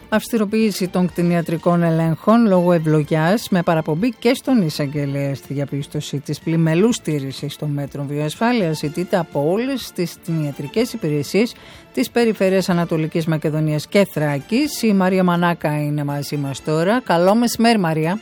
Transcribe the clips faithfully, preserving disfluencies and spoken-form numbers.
Αυστηροποίηση των κτηνιατρικών ελέγχων λόγω ευλογιάς με παραπομπή και στον εισαγγελέα στη διαπίστωση της πλημελούς στήρησης των μέτρων βιοασφάλειας ζητείται από όλες τις κτηνιατρικές υπηρεσίες της Περιφέρειας Ανατολικής Μακεδονίας και Θράκης. Η Μαρία Μανάκα είναι μαζί μας τώρα. Καλό μεσημέρι, Μαρία.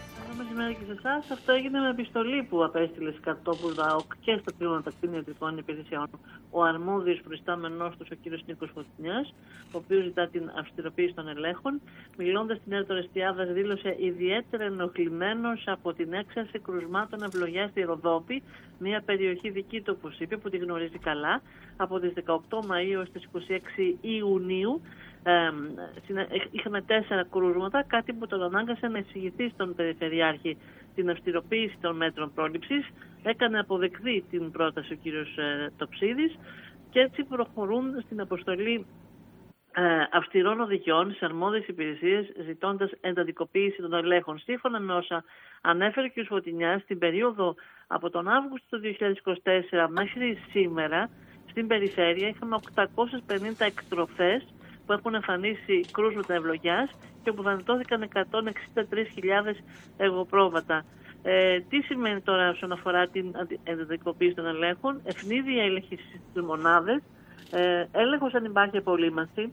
Και σε εσάς. Αυτό έγινε με επιστολή που απέστειλε κατόπου ΔΑΟΚ και στα τμήματα κτηνιατρικών υπηρεσιών ο αρμόδιος προϊστάμενός του, ο κ. Νίκος Φωτεινιάς, ο οποίος ζητά την αυστηροποίηση των ελέγχων. Μιλώντας στην ΕΡΤ Ορεστιάδας, δήλωσε ιδιαίτερα ενοχλημένος από την έξαρση κρουσμάτων ευλογιάς στη Ροδόπη, μια περιοχή δική του, όπως είπε, που τη γνωρίζει καλά, από τις δεκαοκτώ Μαΐου έως τις είκοσι έξι Ιουνίου. Ε, είχαμε τέσσερα κρούσματα, κάτι που τον ανάγκασε να εισηγηθεί στον Περιφερειάρχη την αυστηροποίηση των μέτρων πρόληψης. Έκανε αποδεκτή την πρόταση ο κύριος ε, Τοψίδης και έτσι προχωρούν στην αποστολή ε, αυστηρών οδηγιών σε αρμόδιες υπηρεσίες, ζητώντας εντατικοποίηση των ελέγχων. Σύμφωνα με όσα ανέφερε ο κ. Φωτεινιάς, στην περίοδο από τον Αύγουστο του δύο χιλιάδες είκοσι τέσσερα μέχρι σήμερα στην περιφέρεια είχαμε οκτακόσιες πενήντα εκτροφές που έχουν εμφανίσει κρούσματα ευλογιάς και που δανειτώθηκαν εκατόν εξήντα τρεις χιλιάδες εγωπρόβατα. Ε, τι σημαίνει τώρα όσον αφορά την εντατικοποίηση των ελέγχων? Ευνίδια έλεγχη στις μονάδες, ε, έλεγχος αν υπάρχει απολύμανση,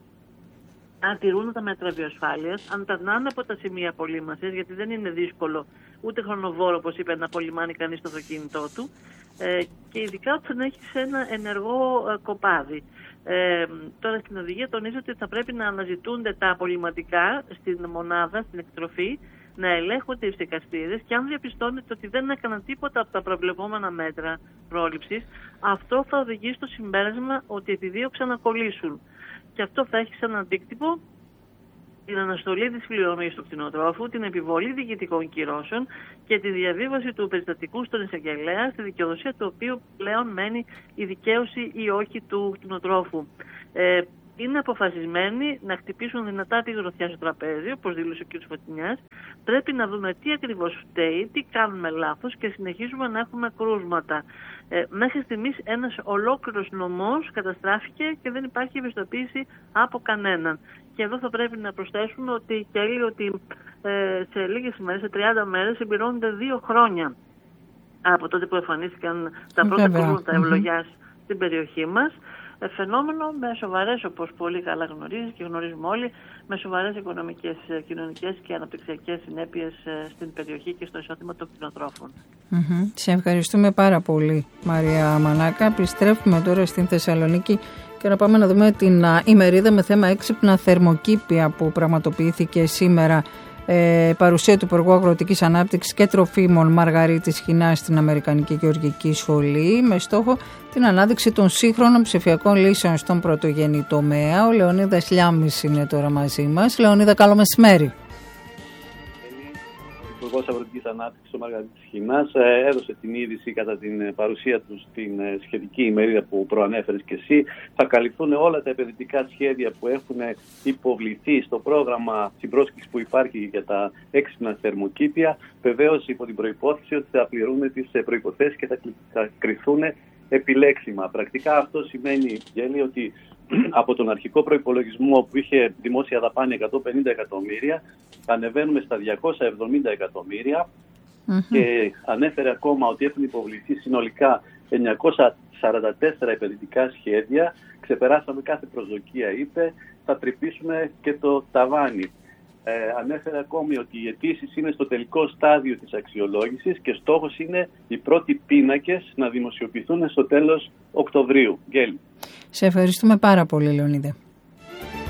αν τηρούν τα μέτρα βιοασφάλειας, αν περνάνε από τα σημεία απολύμανσης, γιατί δεν είναι δύσκολο ούτε χρονοβόρο, όπως είπε, να απολυμάνει κανείς το αυτοκίνητό του, ε, και ειδικά όταν έχει ένα ενεργό ε, κοπάδι. Ε, τώρα στην οδηγία τονίζει ότι θα πρέπει να αναζητούνται τα απολυματικά στην μονάδα, στην εκτροφή, να ελέγχονται οι ψεκαστήρες και αν διαπιστώνεται ότι δεν έκαναν τίποτα από τα προβλεπόμενα μέτρα πρόληψης, αυτό θα οδηγήσει στο συμπέρασμα ότι επιδίωξαν να κολλήσουν. Και αυτό θα έχει σαν αντίκτυπο την αναστολή της πληρωμής του κτηνοτρόφου, την επιβολή διοικητικών κυρώσεων και τη διαβίβαση του περιστατικού στον εισαγγελέα, στη δικαιοδοσία του οποίου πλέον μένει η δικαίωση ή όχι του κτηνοτρόφου. Ε, είναι αποφασισμένοι να χτυπήσουν δυνατά τη γροθιά στο τραπέζι, όπως δήλωσε ο κ. Φωτεινιάς. Πρέπει να δούμε τι ακριβώς φταίει, τι κάνουμε λάθος και συνεχίζουμε να έχουμε κρούσματα. Ε, μέχρι στιγμής ένας ολόκληρος νομός καταστράφηκε και δεν υπάρχει ευαισθητοποίηση από κανέναν. Και εδώ θα πρέπει να προσθέσουμε ότι, και έλεγε ότι ε, σε λίγες ημέρες, σε τριάντα μέρες, συμπληρώνονται δύο χρόνια από τότε που εμφανίστηκαν τα πρώτα κρούσματα ευλογιάς mm-hmm. στην περιοχή μας. Ε, φαινόμενο με σοβαρές, όπως πολύ καλά γνωρίζεις και γνωρίζουμε όλοι, με σοβαρές οικονομικές, κοινωνικές και αναπτυξιακές συνέπειες ε, στην περιοχή και στο εισόδημα των κτηνοτρόφων. Mm-hmm. Σε ευχαριστούμε πάρα πολύ, Μαρία Μανάκα. Επιστρέφουμε τώρα στην Θεσσαλονίκη και να πάμε να δούμε την α, ημερίδα με θέμα έξυπνα θερμοκήπια που πραγματοποιήθηκε σήμερα. Ε, παρουσία του Υπουργού Αγροτικής Ανάπτυξης και Τροφίμων Μαργαρίτης Χινά στην Αμερικανική Γεωργική Σχολή με στόχο την ανάδειξη των σύγχρονων ψηφιακών λύσεων στον πρωτογενή τομέα. Ο Λεωνίδας Λιάμης είναι τώρα μαζί μας. Λεωνίδα, καλό μεσημέρι. Ο Υπουργός Αγροτικής Ανάπτυξης, ο Μαργαρίτης Χινάς, έδωσε την είδηση κατά την παρουσία του στην σχετική ημερίδα που προανέφερες και εσύ. Θα καλυφθούν όλα τα επενδυτικά σχέδια που έχουν υποβληθεί στο πρόγραμμα συμπρόσκλησης που υπάρχει για τα έξυπνα θερμοκήπια. Βεβαίως υπό την προϋπόθεση ότι θα πληρούν τις προϋποθέσεις και θα κριθούν επιλέξιμα. Πρακτικά αυτό σημαίνει, Γέλη, ότι από τον αρχικό προϋπολογισμό που είχε δημόσια δαπάνη εκατόν πενήντα εκατομμύρια, ανεβαίνουμε στα διακόσια εβδομήντα εκατομμύρια mm-hmm. και ανέφερε ακόμα ότι έχουν υποβληθεί συνολικά εννιακόσια σαράντα τέσσερα επενδυτικά σχέδια. Ξεπεράσαμε κάθε προσδοκία, είπε, θα τρυπήσουμε και το ταβάνι. Ε, ανέφερε ακόμη ότι οι αιτήσεις είναι στο τελικό στάδιο της αξιολόγησης και στόχος είναι οι πρώτοι πίνακες να δημοσιοποιηθούν στο τέλος Οκτωβρίου. Γέλη. Σε ευχαριστούμε πάρα πολύ, Λεωνίδα.